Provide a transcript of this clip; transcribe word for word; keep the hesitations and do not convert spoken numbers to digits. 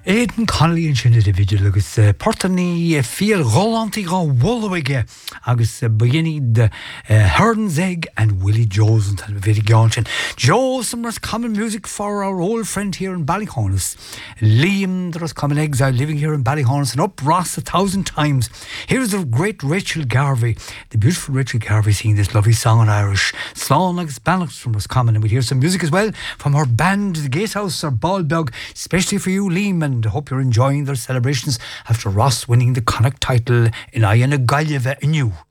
Aidan Connolly and sinna de video agus portaní fíal Rolantí gá Wolwige agus beginning the Herdens Egg and Willie Jones and very gauntin. Joe, some was common music for our old friend here in Ballyhonus. Liam, there was common exile living here in Ballyhonus and up Ross a thousand times. Here's the great Rachel Garvey, the beautiful Rachel Garvey singing this lovely song in Irish. Slán agus Bannock from Roscommon, and we hear some music as well from her band, the Gatehouse or Ballbog, especially for you, Liam, and I hope you're enjoying their celebrations after Ross winning the Connacht title in Ian Galliva anew.